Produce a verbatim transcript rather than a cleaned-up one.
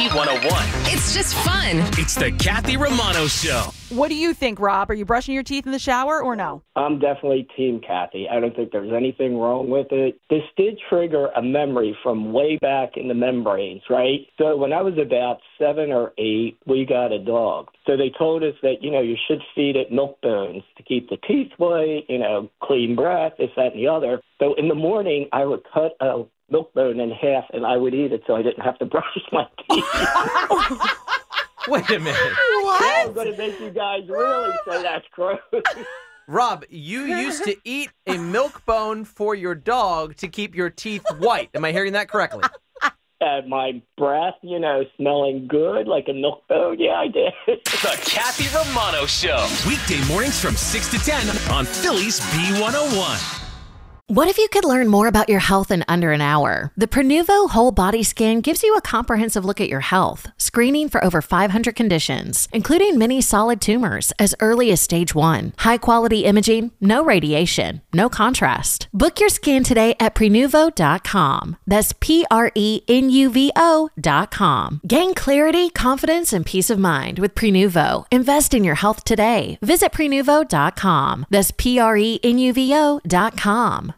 one oh one. It's just fun. It's the Kathy Romano Show. What do you think, Rob? Are you brushing your teeth in the shower or no? I'm definitely Team Kathy. I don't think there's anything wrong with it. This did trigger a memory from way back in the membranes, right? So when I was about seven or eight, we got a dog. So they told us that, you know, you should feed it milk bones to keep the teeth white, you know, clean breath, this, that, and the other. So in the morning, I would cut a milk bone in half and I would eat it so I didn't have to brush my teeth. Wait a minute. What? I'm going to make you guys really say that's gross. Rob, you used to eat a milk bone for your dog to keep your teeth white. Am I hearing that correctly? Uh, my breath, you know, smelling good like a milk bone. Yeah, I did. The Kathy Romano Show. Weekday mornings from six to ten on Philly's B one oh one. What if you could learn more about your health in under an hour? The Prenuvo Whole Body Scan gives you a comprehensive look at your health, screening for over five hundred conditions, including many solid tumors as early as stage one. High-quality imaging, no radiation, no contrast. Book your scan today at Prenuvo dot com. That's P R E N U V O dot com. Gain clarity, confidence, and peace of mind with Prenuvo. Invest in your health today. Visit Prenuvo dot com. That's P R E N U V O dot com.